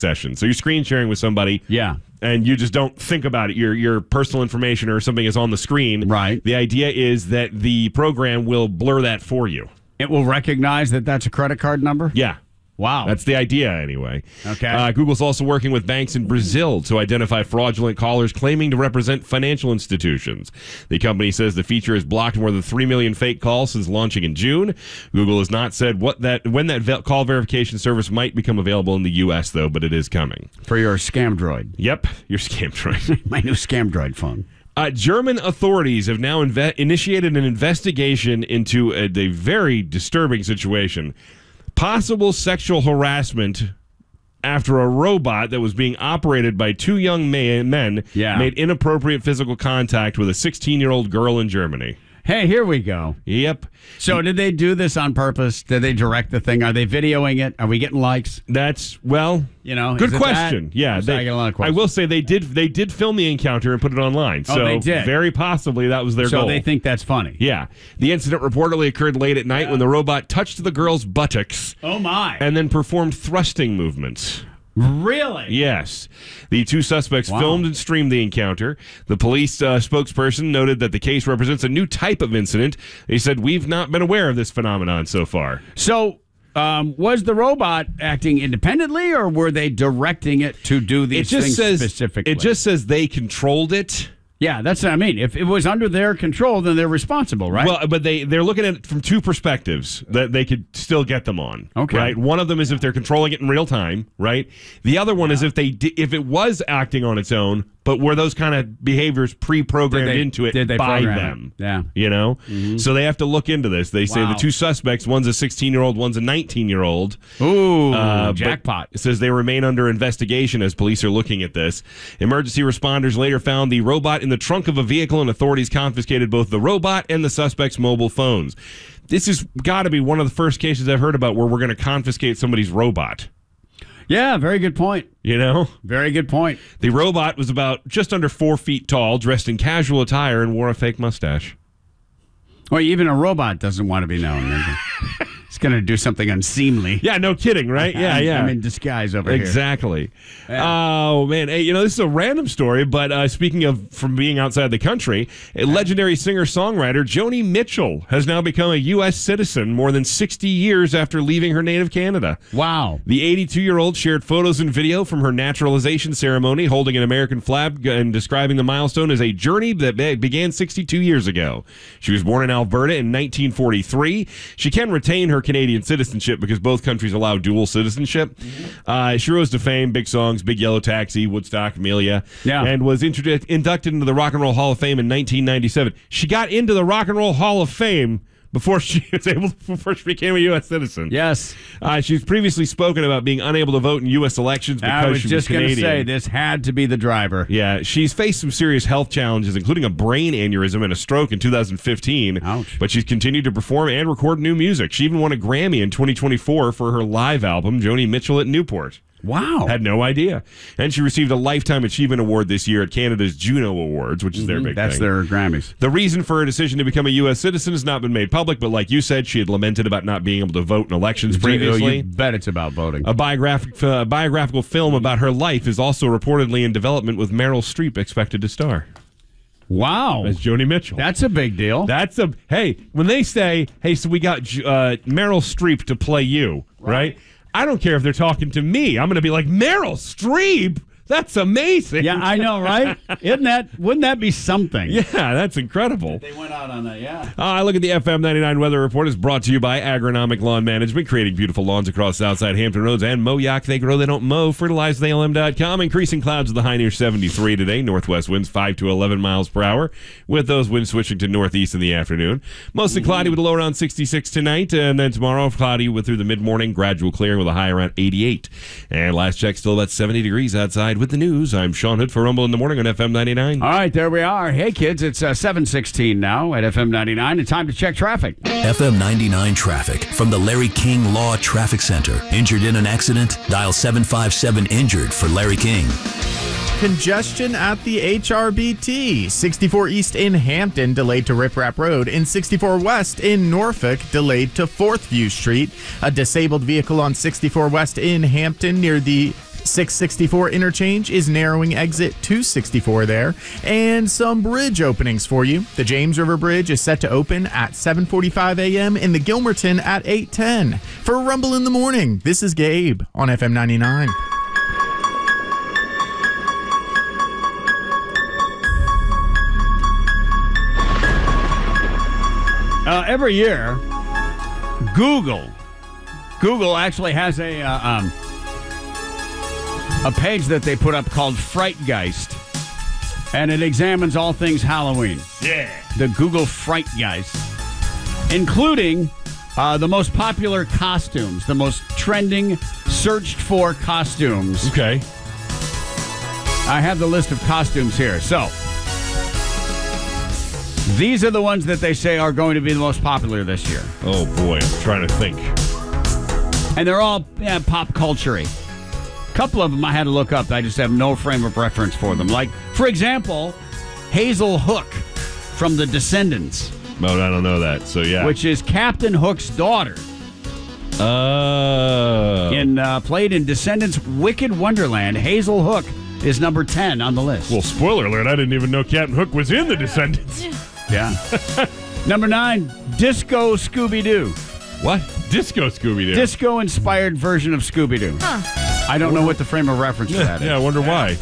session. So you're screen sharing with somebody. Yeah. And you just don't think about it. Your personal information or something is on the screen. Right. The idea is that the program will blur that for you. It will recognize that that's a credit card number? Yeah. Wow. That's the idea, anyway. Okay. Google's also working with banks in Brazil to identify fraudulent callers claiming to represent financial institutions. The company says the feature has blocked more than 3 million fake calls since launching in June. Google has not said when that call verification service might become available in the U.S., though, but it is coming. For your scam droid. Yep, your scam droid. My new scam droid phone. German authorities have now initiated an investigation into a very disturbing situation. Possible sexual harassment after a robot that was being operated by two young men made inappropriate physical contact with a 16-year-old girl in Germany. Hey, here we go. Yep. So did they do this on purpose? Did they direct the thing? Are they videoing it? Are we getting likes? That's, well, good question. That? Yeah. I get a lot of questions. I will say they did film the encounter and put it online. So they did. Very possibly that was their goal. So they think that's funny. Yeah. The incident reportedly occurred late at night when the robot touched the girl's buttocks. Oh, my. And then performed thrusting movements. Really? Yes. The two suspects filmed and streamed the encounter. The police spokesperson noted that the case represents a new type of incident. They said, "We've not been aware of this phenomenon so far." So, was the robot acting independently, or were they directing it to do these things specifically? It just says they controlled it. Yeah, that's what I mean. If it was under their control, then they're responsible, right? Well, but they're looking at it from two perspectives that they could still get them on. Okay. Right? One of them is if they're controlling it in real time, right? The other one is if it was acting on its own, but were those kind of behaviors pre-programmed into it by them? Yeah. You know? Mm-hmm. So they have to look into this. They say the two suspects, one's a 16-year-old, one's a 19-year-old. Ooh, jackpot. It says they remain under investigation as police are looking at this. Emergency responders later found the robot in the trunk of a vehicle, and authorities confiscated both the robot and the suspect's mobile phones. This has got to be one of the first cases I've heard about where we're going to confiscate somebody's robot. Yeah, very good point. You know? Very good point. The robot was about just under 4 feet tall, dressed in casual attire, and wore a fake mustache. Well, even a robot doesn't want to be known. It's going to do something unseemly. Yeah, no kidding, right? Yeah. I'm in disguise over here. Exactly. Yeah. Oh, man. Hey, this is a random story, but speaking of from being outside the country, a legendary singer-songwriter Joni Mitchell has now become a U.S. citizen more than 60 years after leaving her native Canada. Wow. The 82-year-old shared photos and video from her naturalization ceremony, holding an American flag and describing the milestone as a journey that began 62 years ago. She was born in Alberta in 1943. She can retain her Canadian citizenship because both countries allow dual citizenship. She rose to fame, big songs, Big Yellow Taxi, Woodstock, Amelia, and was inducted into the Rock and Roll Hall of Fame in 1997. She got into the Rock and Roll Hall of Fame before she became a U.S. citizen. Yes. She's previously spoken about being unable to vote in U.S. elections because she was Canadian. I was just going to say, this had to be the driver. Yeah, she's faced some serious health challenges, including a brain aneurysm and a stroke in 2015. Ouch. But she's continued to perform and record new music. She even won a Grammy in 2024 for her live album, Joni Mitchell at Newport. Wow. Had no idea. And she received a Lifetime Achievement Award this year at Canada's Juno Awards, which is their big thing. That's their Grammys. The reason for her decision to become a U.S. citizen has not been made public, but like you said, she had lamented about not being able to vote in elections previously. You bet it's about voting. A biographical film about her life is also reportedly in development with Meryl Streep expected to star. Wow. As Joni Mitchell. That's a big deal. When they say, hey, so we got Meryl Streep to play you, right? I don't care if they're talking to me. I'm going to be like, Meryl Streep? That's amazing. Yeah, I know, right? Wouldn't that be something? Yeah, that's incredible. They went out on that, yeah. Look at the FM 99 Weather Report is brought to you by Agronomic Lawn Management, creating beautiful lawns across Southside Hampton Roads and Moyock. They grow, they don't mow. FertilizeTheALM.com. Increasing clouds with the high near 73 today. Northwest winds 5 to 11 miles per hour, with those winds switching to northeast in the afternoon. Mostly cloudy with a low around 66 tonight, and then tomorrow cloudy through the mid-morning, gradual clearing with a high around 88. And last check, still about 70 degrees outside. With the news, I'm Sean Hood for Rumble in the Morning on FM 99. All right, there we are. Hey, kids, it's 7:16 now at FM 99. It's time to check traffic. FM 99 traffic from the Larry King Law Traffic Center. Injured in an accident? Dial 757-INJURED for Larry King. Congestion at the HRBT. 64 East in Hampton, delayed to Rip Rap Road. And 64 West in Norfolk, delayed to 4th View Street. A disabled vehicle on 64 West in Hampton near the 664 interchange is narrowing exit 264 there. And some bridge openings for you. The James River Bridge is set to open at 7:45 a.m. and the Gilmerton at 8:10. For Rumble in the Morning, this is Gabe on FM 99. Every year, Google actually has a page that they put up called Frightgeist, and it examines all things Halloween. Yeah. The Google Frightgeist, including the most popular costumes, the most trending, searched for costumes. Okay. I have the list of costumes here. So, these are the ones that they say are going to be the most popular this year. Oh, boy. I'm trying to think. And they're all pop culture-y. A couple of them I had to look up. I just have no frame of reference for them. Like, for example, Hazel Hook from The Descendants. Oh, I don't know that. So, yeah. Which is Captain Hook's daughter. Played in Descendants Wicked Wonderland. Hazel Hook is number 10 on the list. Well, spoiler alert, I didn't even know Captain Hook was in The Descendants. Yeah. Number 9, Disco Scooby-Doo. What? Disco Scooby-Doo? Disco-inspired version of Scooby-Doo. Huh. I don't know what the frame of reference for that is. Yeah, I wonder why.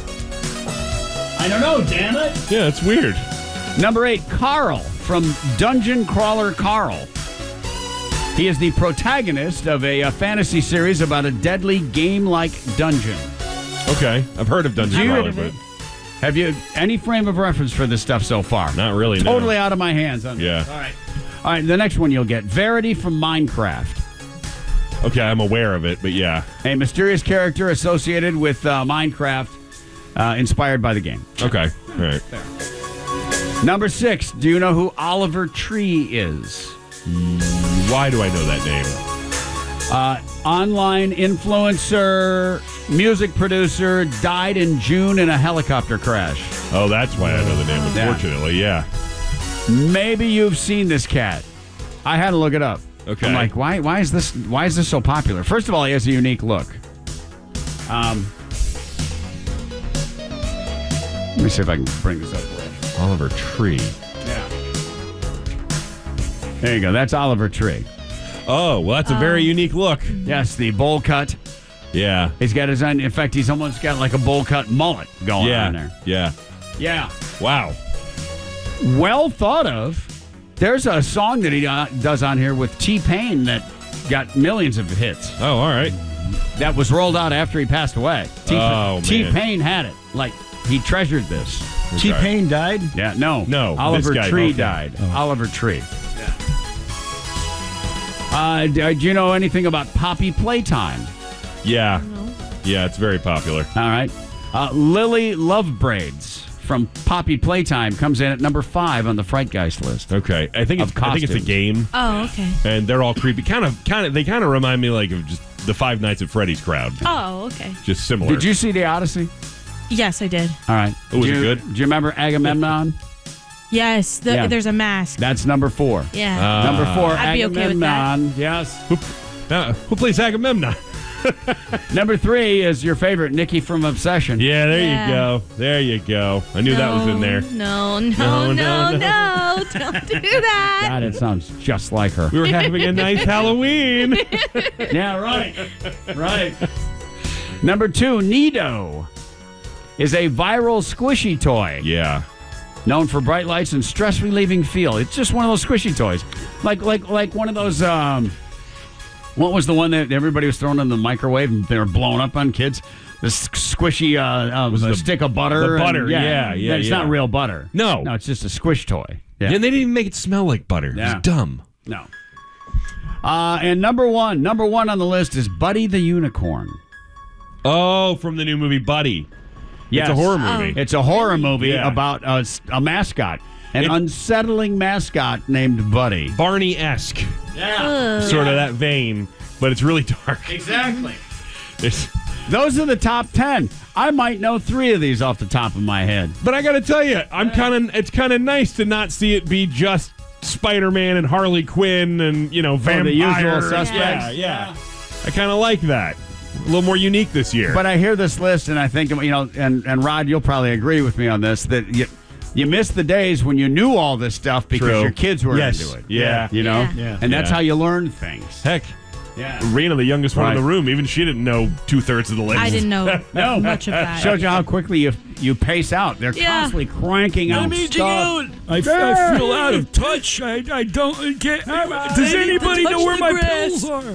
I don't know, damn it. Yeah, it's weird. Number 8, Carl from Dungeon Crawler Carl. He is the protagonist of a fantasy series about a deadly game-like dungeon. Okay, I've heard of Dungeon Crawler, but have you any frame of reference for this stuff so far? Not really. Totally out of my hands. Yeah. All right. The next one you'll get Verity from Minecraft. Okay, I'm aware of it, but yeah. A mysterious character associated with Minecraft, inspired by the game. Okay. All right. There. Number 6. Do you know who Oliver Tree is? Why do I know that name? Online influencer, music producer, died in June in a helicopter crash. Oh, that's why I know the name, unfortunately, yeah. Maybe you've seen this cat. I had to look it up. Okay. I'm like, why is this so popular? First of all, he has a unique look. Let me see if I can bring this up for you. Oliver Tree. Yeah. There you go. That's Oliver Tree. Oh, well, that's a very unique look. Yes, the bowl cut. Yeah. He's got his own. In fact, he's almost got like a bowl cut mullet going on there. Yeah. Yeah. Wow. Well thought of. There's a song that he does on here with T-Pain that got millions of hits. Oh, all right. That was rolled out after he passed away. Man. T-Pain had it. Like, he treasured this. Okay. T-Pain died? Yeah, no. Oliver Tree died. Oh. Oliver Tree. Yeah. Do you know anything about Poppy Playtime? Yeah. Yeah, it's very popular. All right. Lily Lovebraids from Poppy Playtime comes in at number 5 on the Frightgeist list. Okay. I think it's a game. Oh, okay. And they're all creepy. They kind of remind me like of just the Five Nights at Freddy's crowd. Oh, okay. Just similar. Did you see The Odyssey? Yes, I did. All right. Was it good? Do you remember Agamemnon? Yes, there's a mask. That's number 4. Yeah. Number 4, I'd be okay with that. Agamemnon. Yes. Who plays Agamemnon? Number 3 is your favorite, Nikki from Obsession. Yeah, there you go. There you go. I knew that was in there. No. Don't do that. God, it sounds just like her. We were having a nice Halloween. Yeah, right. Right. Number 2, Nido is a viral squishy toy. Yeah. Known for bright lights and stress-relieving feel. It's just one of those squishy toys. Like one of those, what was the one that everybody was throwing in the microwave and they were blowing up on kids? The squishy stick of butter. The butter, yeah. It's not real butter. No, it's just a squish toy. Yeah. And they didn't even make it smell like butter. Yeah. It's dumb. No. And number one on the list is Buddy the Unicorn. Oh, from the new movie Buddy. Yes. It's a horror movie. It's a horror movie Yeah. about a mascot. An unsettling mascot named Buddy. Barney-esque. Yeah. Sort of that vein, but it's really dark. Exactly. It's, Those are the top 10. I might know 3 of these off the top of my head. but I got to tell you, it's kind of nice to not see it be just Spider-Man and Harley Quinn and, vampire. the usual suspects? Yeah. I kind of like that. a little more unique this year. But I hear this list, and I think, and Rod, you'll probably agree with me on this, that you miss the days when you knew all this stuff because True. your kids were Yes. into it. Yeah. You know? Yeah. And that's Yeah. how you learn things. Heck, Yeah. Rena, the youngest one in the Right. room, even she didn't know 2/3 of the list. I didn't know No. much of that. Shows you how quickly you pace out. They're Yeah. constantly cranking out stuff. I feel out of touch. I don't get. Does anybody know where my pills are?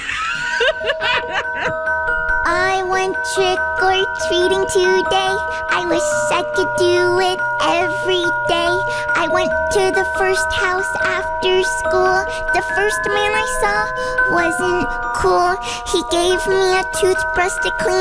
I went trick-or-treating today. I wish I could do it every day. I went to the first house after school. The first man I saw wasn't cool. He gave me a toothbrush to clean